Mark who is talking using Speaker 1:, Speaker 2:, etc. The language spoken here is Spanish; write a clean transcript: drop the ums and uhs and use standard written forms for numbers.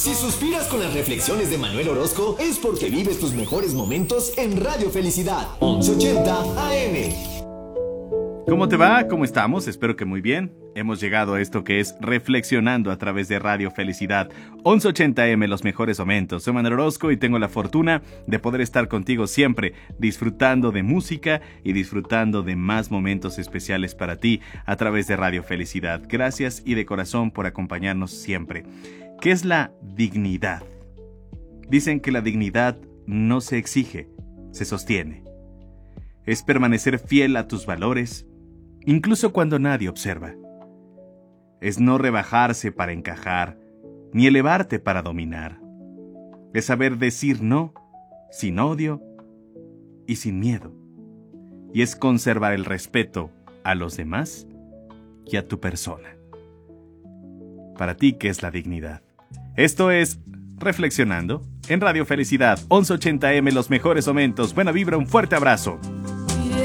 Speaker 1: Si suspiras con las reflexiones de Manuel Orozco, es porque vives tus mejores momentos en Radio Felicidad, 1180 AM.
Speaker 2: ¿Cómo te va? ¿Cómo estamos? Espero que muy bien. Hemos llegado a esto que es Reflexionando a través de Radio Felicidad, 1180M, los mejores momentos. Soy Manuel Orozco y tengo la fortuna de poder estar contigo siempre, disfrutando de música y disfrutando de más momentos especiales para ti a través de Radio Felicidad. Gracias y de corazón por acompañarnos siempre. ¿Qué es la dignidad? Dicen que la dignidad no se exige, se sostiene. Es permanecer fiel a tus valores, incluso cuando nadie observa. Es no rebajarse para encajar, ni elevarte para dominar. Es saber decir no, sin odio y sin miedo. Y es conservar el respeto a los demás y a tu persona. Para ti, ¿qué es la dignidad? Esto es Reflexionando en Radio Felicidad, 1180M, los mejores momentos. Buena vibra, un fuerte abrazo.